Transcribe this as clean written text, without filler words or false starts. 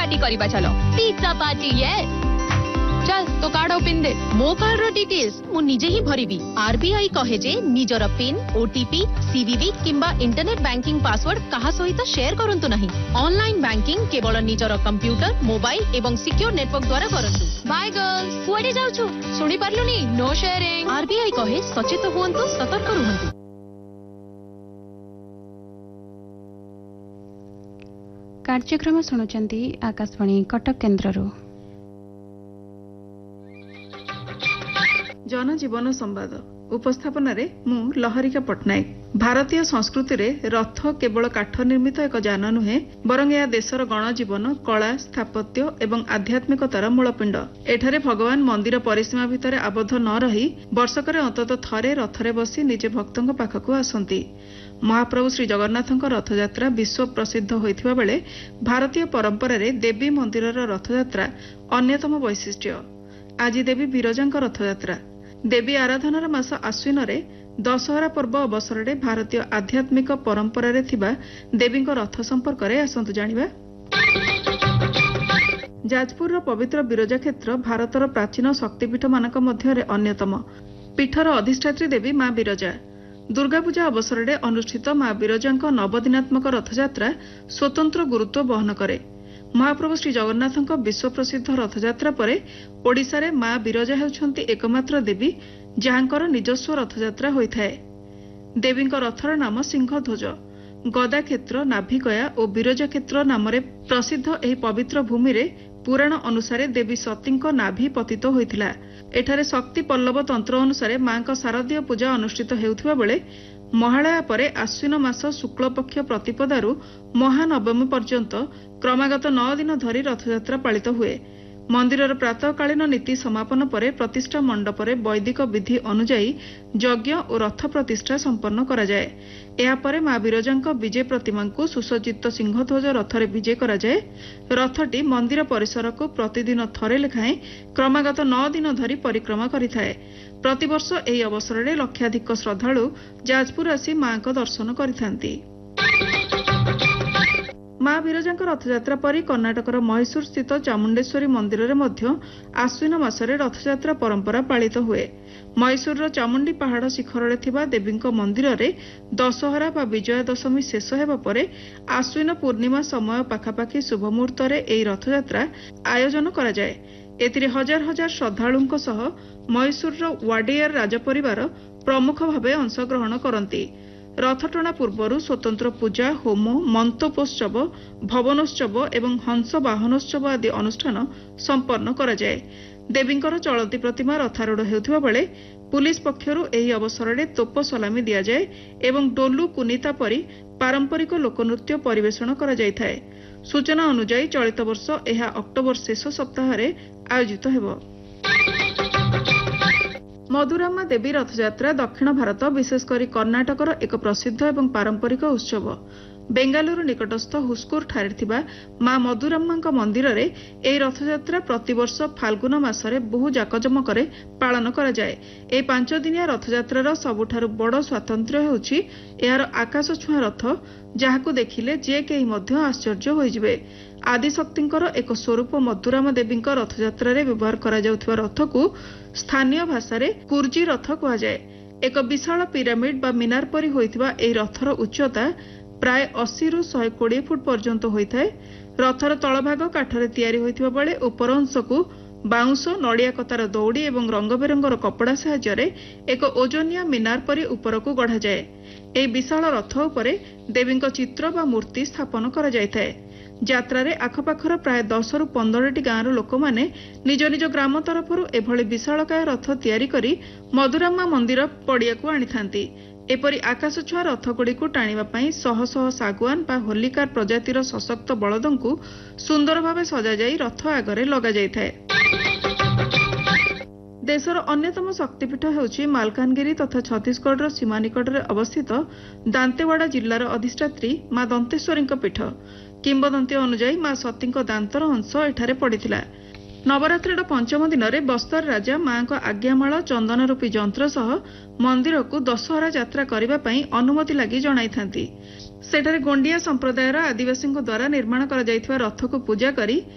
Party करिबा चलो pizza party ये चल तो कार्ड ओपन दे मो कार्ड रो डिटेल्स मु निजे ही भरिबी आरबीआई कहे जे निजर पिन ओटीपी सीवीवी किंबा इंटरनेट बैंकिंग पासवर्ड कहा सहित शेयर करंतु नहीं ऑनलाइन बैंकिंग केवल निजर कंप्यूटर मोबाइल एवं सिक्योर नेटवर्क द्वारा करंतु बाय गर्ल्स कुआडे जाउछु सुनी पारलुनी नो शेयरिंग आरबीआई कहे सचेत हुअंतु सतर्क रहंतु। कार्यक्रम शुणुचंती आकाशवाणी कटक केन्द्ररू। जनजीवन संवाद उपस्थापन मु लहरिका पट्टनायक। भारतीय संस्कृति रे रथ केवल काठ निर्मित एक जान नुहे बरं यह देशर गणजीवन कला स्थापत्य एवं आध्यात्मिकतार मूलपिंड। एठारे भगवान मंदिर परिसीमा भितर आबद्ध न रही वर्षकरे अंतत थरे रथरे बसी निजे भक्तों पाखक आसती। महाप्रभु श्री जगन्नाथଙ୍କ रथयात्रा विश्व प्रसिद्ध होइथिबा बेले भारतीय परंपरा रे देवी मंदिरर रथयात्रा अन्यतम वैशिष्ट्य। आज देवी विरजाଙ୍କ रथयात्रा देवी आराधनार मास आश्विन रे दशहरा पर्व अवसर रे भारतीय आध्यात्मिक परंपरा रे थिबा देवीଙ୍କ रथ संपर्क रे आसंतु जानिबा। जाजपुर पवित्र विरजा क्षेत्र भारतर प्राचीन शक्तिपीठ मानक मध्य रे अन्यतम। पीठर अधिष्ठात्री देवी मां विरजा। दुर्गा पूजा अवसर रे अनुष्ठित मां विरजाଙ୍କ नवदिनात्मक रथयात्रा स्वतंत्र गुरुत्व बहन करे। महाप्रभु श्री जगन्नाथଙ୍କ विश्व प्रसिद्ध रथयात्रा परे ओडिशा रे मां विरजा हेउछंती एकमात्र देवी जहाँकर निजस्व रथयात्रा होइथाए। देवीଙ୍କ रथर नाम सिंहध्वज। गदा क्षेत्र नाभिगया और विरजा क्षेत्र नाम प्रसिद्ध एही पवित्र भूमि रे पुराण अनुसारे देवी सतीଙ୍କ नाभि पतित होइथिला। एठारे शक्ति पल्लव तंत्र अनुसारे मांक शारदीय पूजा अनुष्ठित हेउथिबा बेले महालया परे आश्विन मास शुक्ल पक्ष प्रतिपदारु महानवमी पर्यंत क्रमागत 9 दिन धरी रथयात्रा पालित हुए। मंदिरर प्रातःकालीन नीति समापन परे प्रतिष्ठा मंडपरे वैदिक विधि अनुजाई यज्ञ और रथ प्रतिष्ठा संपन्न करा जाए। एहा परे मां विरजाଙ୍କ विजय प्रतिमा को सुसज्जित सिंहध्वज रथरे विजय करा जाए। रथटी मंदिर परिसर को प्रतिदिन थरे लेखाएं क्रमागत 9 दिन धरी परिक्रमा करिथाए। प्रतिवर्ष एही अवसर रे लक्षाधिक श्रद्धालु जाजपुर आसी मां को दर्शन करिथांती। मां विरजाଙ୍କ रथयात्रा परी कर्णाटकर मैसूर स्थित चामुंडेश्वरी मंदिर रे मध्य आश्विन मासरे रथयात्रा परंपरा पालित हुए। मैसूर चामुंडी पहाड़ शिखर रे थिबा देवीଙ୍କ मंदिर रे दशहरा बा विजया दशमी शेष हेबा परे आश्विन पूर्णिमा समय पाखापाखि शुभ मुहूर्त रे एही रथयात्रा आयोजन करा जाए। एतिरे हजार हजार श्रद्धालुଙ୍କ सह मैसूर वाडियर राजपरिवार प्रमुख भावे अंशग्रहण करती। रथटଣା पूर्वर स्वतंत्र पूजा होम मंत्रोत्सव भवनोत्सव एवं हंस बाहनोत्सव आदि अनुष्ठान संपन्न करा जाए। देवीଙ୍କର चलती प्रतिमा रथारूढ़ हेउथिबा बेले पुलिस पक्षरु एही अवसर रे तोप सलामी दिया जाए एवं डोलू कुनिता परी पारंपरिक लोकनृत्य परिवेषण करा जायथाए। सूचना अनुसार चलित वर्ष एहा अक्टोबर शेष सप्ताह रे आयोजित हेबो। मधुरामा देवी रथयात्रा दक्षिण भारत विशेषकर कर्णाटकर एक प्रसिद्ध एवं पारंपरिक उत्सव। बेंगालुरु निकटस्थ हुस्कुर ठारे थिबा मां मधुराम्माଙ୍କ मंदिर रे एही रथयात्रा प्रतिवर्ष फाल्गुन मासरे बहु जाकजमकरे पालन करा जाए। एही 5 दिनिया रथयात्रार सबुठारु बड़ स्वातंत्र्य हेउछि एहार आकाश छुआ रथ, जाहाकु देखिले जे केही मध्य आश्चर्य होइजिबे। आदिशक्तिंकर एक स्वरूप मधुरामा देवीଙ୍କ रथयात्रा रे व्यवहार करा जाउथिबा रथकु स्थानीय भाषा रे कुर्जी रथ कुहा जाए। एक विशाल पिरामिड बा मिनार परी होइथिबा एही रथर उच्चता प्राय 80 रु 120 फुट पर्यंत होइथाए। रथर तळभाग काठरे तयारी होइथिबा बेले उपर अंशकु बाउंस नड़िया कतार दौड़ी एवं रंगबेरंगर कपड़ा साहाय्य एक ओजनिया मिनार परी उपरकू गढ़ा जाए। एही विशाल रथ उपरे देवीଙ୍କ चित्र बा मूर्ति स्थापन करा जायथाए। यात्रा रे आखपाखर प्राय 10 रु 15 गाँव लोक माने निज निज ग्राम तरफरु एभली विशालकाय रथ तयारी करी मधुरामा मंदिर पड़ियाकू आनिथांती। एपरी आकाश छुआ रथगुड़िकू टाणिबा पई शह शह सागुआन बा होलिकार प्रजातिर सशक्त बलदंकू सुंदर भावे सजा जाई रथ आगरे लगा जायथाए। देशर अन्यतम शक्तिपीठ हेउछि मालकानगिरी तथा छत्तीसगढ़ सीमा निकट में अवस्थित दांतेवाड़ा जिल्लार अधिष्ठात्री मां दंतेश्वरीଙ୍କ पीठ। किंबदंती अनुसार मां सतीଙ୍କ दांतर अंश एठारे पड़िथिला। नवरात्रिर पंचम दिन में बस्तर राजा मां को आज्ञामाल चंदन रूपी जंत्र सह मंदिर को दशहरा यात्रा करने पई अनुमति लगी जणाई। सेठारे गोंडिया संप्रदायर आदिवासी द्वारा निर्माण करा जायथिबा रथ को पूजा करी